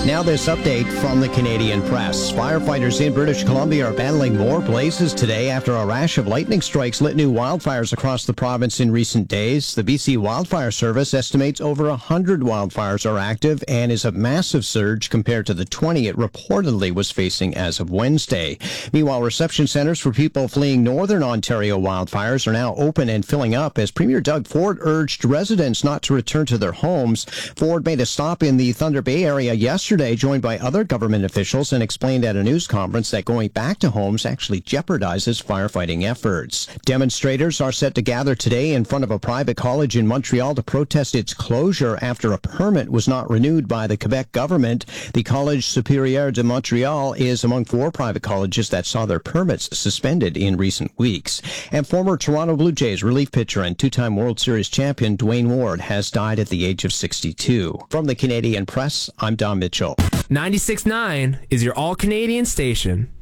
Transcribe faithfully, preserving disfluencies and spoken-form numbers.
Now this update from the Canadian Press. Firefighters in British Columbia are battling more blazes today after a rash of lightning strikes lit new wildfires across the province in recent days. The B C Wildfire Service estimates over one hundred wildfires are active and is a massive surge compared to the twenty it reportedly was facing as of Wednesday. Meanwhile, reception centers for people fleeing northern Ontario wildfires are now open and filling up as Premier Doug Ford urged residents not to return to their homes. Ford made a stop in the Thunder Bay area yesterday, joined by other government officials, and explained at a news conference that going back to homes actually jeopardizes firefighting efforts. Demonstrators are set to gather today in front of a private college in Montreal to protest its closure after a permit was not renewed by the Quebec government. The Collège Supérieur de Montréal is among four private colleges that saw their permits suspended in recent weeks. And former Toronto Blue Jays relief pitcher and two-time World Series champion Dwayne Ward has died at the age of sixty-two. From the Canadian Press, I'm Don Mitchell. ninety-six point nine is your all-Canadian station.